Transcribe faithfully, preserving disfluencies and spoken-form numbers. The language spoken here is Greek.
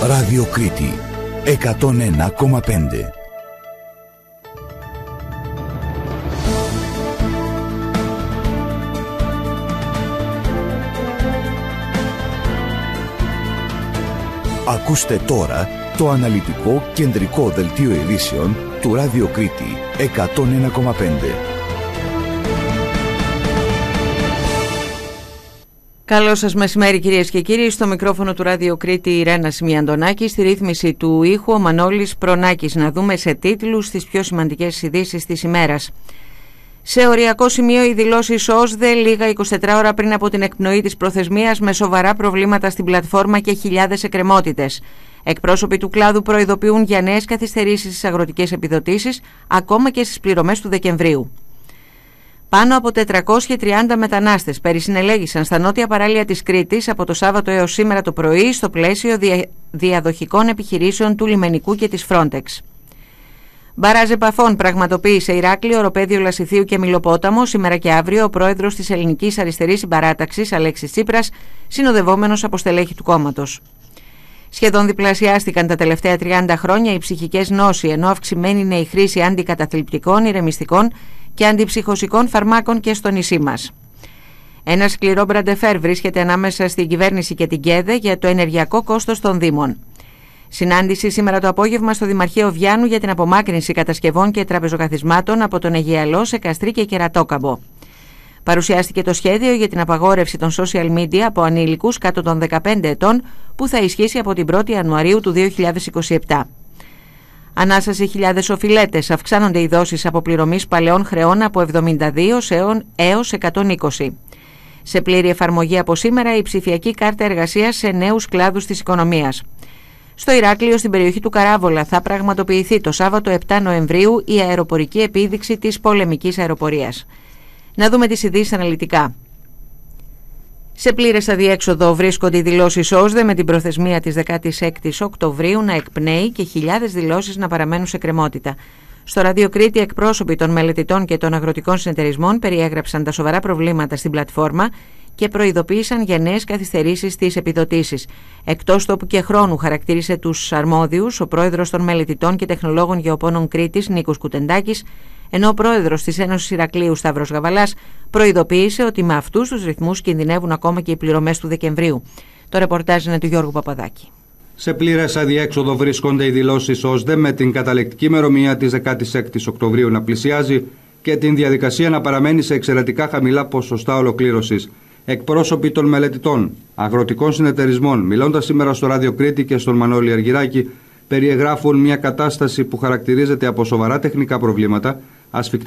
Ράδιο Κρήτη εκατόν ένα κόμμα πέντε. Ακούστε τώρα το αναλυτικό κεντρικό δελτίο ειδήσεων του Ράδιο Κρήτη εκατόν ένα κόμμα πέντε. Καλό σας μεσημέρι κυρίες και κύριοι. Στο μικρόφωνο του Ράδιο Κρήτη η Ρένα Σιμιαντονάκη, στη ρύθμιση του ήχου ο Μανώλης Προνάκης. Να δούμε σε τίτλους τις πιο σημαντικές ειδήσεις της ημέρας. Σε οριακό σημείο οι δηλώσεις ΟΣΔΕ λίγα είκοσι τέσσερις ώρα πριν από την εκπνοή της προθεσμίας, με σοβαρά προβλήματα στην πλατφόρμα και χιλιάδες εκκρεμότητες. Εκπρόσωποι του κλάδου προειδοποιούν για νέες καθυστερήσεις στις αγροτικές επιδοτήσεις, ακόμα και στις πληρωμές του Δεκεμβρίου. Πάνω από τετρακόσιοι τριάντα μετανάστες περισυνελέγησαν στα νότια παράλια της Κρήτης από το Σάββατο έως σήμερα το πρωί στο πλαίσιο δια... διαδοχικών επιχειρήσεων του λιμενικού και της Frontex. Μπαράζ επαφών πραγματοποίησε Ηράκλειο, Οροπέδιο Λασιθίου και Μιλοπόταμο σήμερα και αύριο ο πρόεδρος της Ελληνικής Αριστερής Συμπαράταξης, Αλέξης Τσίπρας, συνοδευόμενος από στελέχη του κόμματος. Σχεδόν διπλασιάστηκαν τα τελευταία τριάντα χρόνια οι ψυχικές νόσοι, ενώ αυξημένη είναι η χρήση αντικαταθλιπτικών, ηρεμιστικών και αντιψυχωσικών φαρμάκων και στο νησί μας. Ένα σκληρό μπραντεφέρ βρίσκεται ανάμεσα στην κυβέρνηση και την ΚΕΔΕ για το ενεργειακό κόστος των Δήμων. Συνάντηση σήμερα το απόγευμα στο Δημαρχείο Βιάννου για την απομάκρυνση κατασκευών και τραπεζοκαθισμάτων από τον Αιγιαλό σε Καστρί και Κερατόκαμπο. Παρουσιάστηκε το σχέδιο για την απαγόρευση των social media από ανήλικους κάτω των δεκαπέντε ετών που θα ισχύσει από την πρώτη Ιανουαρίου του δύο χιλιάδες είκοσι επτά. Ανάσα σε χιλιάδες οφειλέτες, αυξάνονται οι δόσεις αποπληρωμής παλαιών χρεών από εβδομήντα δύο έως εκατόν είκοσι. Σε πλήρη εφαρμογή από σήμερα η ψηφιακή κάρτα εργασίας σε νέους κλάδους της οικονομίας. Στο Ηράκλειο, στην περιοχή του Καράβολα, θα πραγματοποιηθεί το Σάββατο επτά Νοεμβρίου η αεροπορική επίδειξη της πολεμικής αεροπορίας. Να δούμε τις ειδήσεις αναλυτικά. Σε πλήρες αδιέξοδο βρίσκονται οι δηλώσεις ΟΣΔΕ με την προθεσμία της δεκάτης έκτης Οκτωβρίου να εκπνέει και χιλιάδες δηλώσεις να παραμένουν σε κρεμότητα. Στο Ράδιο Κρήτη, εκπρόσωποι των μελετητών και των αγροτικών συνεταιρισμών περιέγραψαν τα σοβαρά προβλήματα στην πλατφόρμα και προειδοποίησαν για νέες καθυστερήσεις στις επιδοτήσεις. Εκτός τόπου και χρόνου, χαρακτήρισε τους αρμόδιους ο πρόεδρος των μελετητών και τεχνολόγων γεωπόνων Κρήτης, Νίκος Κουτεντάκης, ενώ ο πρόεδρος της Ένωσης Ηρακλείου, Σταύρος Γαβαλάς, προειδοποίησε ότι με αυτούς τους ρυθμούς κινδυνεύουν ακόμα και οι πληρωμές του Δεκεμβρίου. Το ρεπορτάζ είναι του Γιώργου Παπαδάκη. Σε πλήρες αδιέξοδο βρίσκονται οι δηλώσεις ΟΣΔΕ με την καταληκτική ημερομηνία της δεκάτης έκτης Οκτωβρίου να πλησιάζει και την διαδικασία να παραμένει σε εξαιρετικά χαμηλά ποσοστά ολοκλήρωσης. Εκπρόσωποι των μελετητών, αγροτικών συνεταιρισμών, μιλώντας σήμερα στο Ράδιο Κρήτη και στον Μανώλη Αργυράκη, περιεγράφουν μια κατάσταση που χαρακτηρίζεται από σοβαρά τεχνικά προβλήματα,